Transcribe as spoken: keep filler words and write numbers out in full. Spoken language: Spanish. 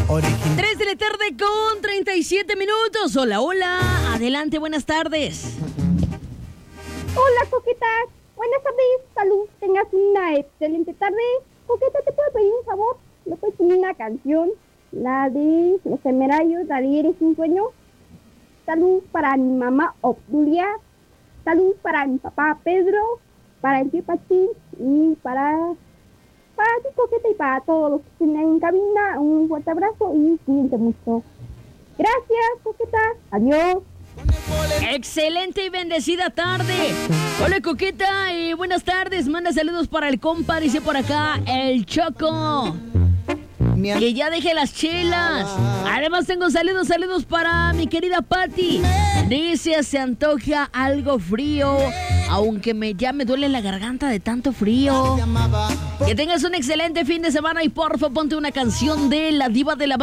original. tres de la tarde con treinta y siete minutos. Hola, hola. Adelante, buenas tardes. Hola, Coqueta. Buenas tardes. Salud. Tengas una excelente tarde. Coqueta, ¿te puedo pedir un favor? ¿Me puedes poner una canción? La de Los Temerarios, la de Eres un sueño. Salud para mi mamá Obdulia. Salud para mi papá Pedro. Para el tío Pachín. Y para... Para ti, Coqueta, y para todos los que estén en cabina. Un fuerte abrazo y cuídense mucho. Gracias, Coqueta. Adiós. Excelente y bendecida tarde. Hola, Coqueta, y buenas tardes. Manda saludos para el compa, dice por acá, el Choco. Que ya deje las chelas. Además tengo saludos, saludos para mi querida Patti. Dice, se antoja algo frío, aunque me, ya me duele la garganta de tanto frío. Que tengas un excelente fin de semana y porfa ponte una canción de La Diva de la